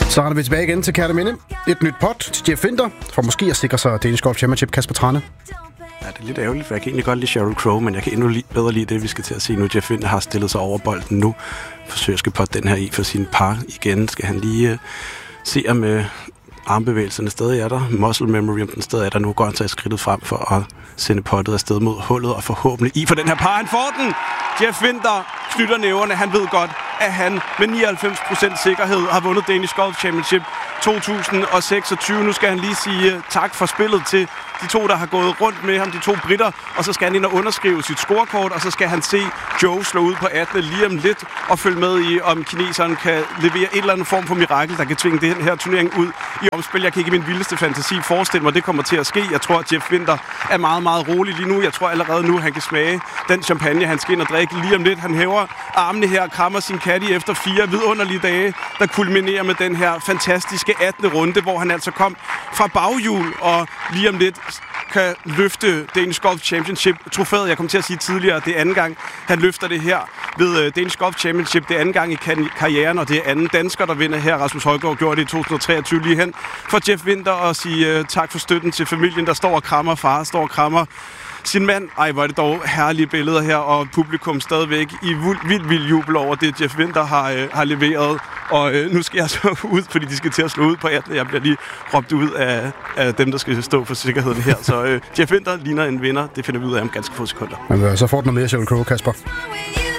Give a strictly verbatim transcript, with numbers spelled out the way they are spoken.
Så er vi tilbage igen til Kærteminde. Et nyt pot til Jeff Winther, for måske at sikre sig Danish Golf Championship. Kasper Trane. Ja, det er lidt ærgerligt, for jeg kan egentlig godt lide Sheryl Crow, men jeg kan endnu li- bedre lide det, vi skal til at se nu. Jeff Winther har stillet sig over bolden nu. Forsøger at potte den her i for sine par igen. Skal han lige uh, se, om uh, armbevægelserne stadig er der. Muscle memory, om den stadig er der. Nu går han så et skridtet frem for at sende pottet afsted mod hullet og forhåbentlig i for den her par. Han får den! Jeff Winther knytter næverne. Han ved godt, at han med nioghalvfems procent sikkerhed har vundet Danish Golf Championship to tusind seksogtyve. Nu skal han lige sige tak for spillet til de to, der har gået rundt med ham, de to britter, og så skal han ind og underskrive sit scorekort, og så skal han se Joe slå ud på attende lige om lidt og følge med i, om kineseren kan levere et eller andet form for mirakel, der kan tvinge den her turnering ud i omspil. Jeg kan ikke i min vildeste fantasi forestille mig, det kommer til at ske. Jeg tror, at Jeff Winther er meget, meget rolig lige nu. Jeg tror allerede nu, han kan smage den champagne, han skal ind og drikke lige om lidt. Han hæver armene her og krammer sin caddy efter fire vidunderlige dage, der kulminerer med den her fantastiske attende runde, hvor han altså kom fra baghjul og lige om lidt kan løfte Danish Golf Championship-trofæet. Jeg kom til at sige tidligere, det er anden gang, han løfter det her ved Danish Golf Championship. Det er anden gang i karrieren, og det er anden dansker, der vinder her. Rasmus Højgaard gjorde det i to tusind treogtyve lige hen for Jeff Winther og sige uh, tak for støtten til familien, der står og krammer. Far står og krammer sin mand. Ej, hvor er det dog herlige billeder her, og publikum stadigvæk i vild, vild jubel over det, Jeff Winther har, øh, har leveret. Og øh, nu skal jeg så ud, fordi de skal til at slå ud på attende. Jeg bliver lige råbt ud af, af dem, der skal stå for sikkerheden her. Så øh, Jeff Winther ligner en vinder. Det finder vi ud af om ganske få sekunder. Men så får den noget mere Sheryl Crow, Kasper.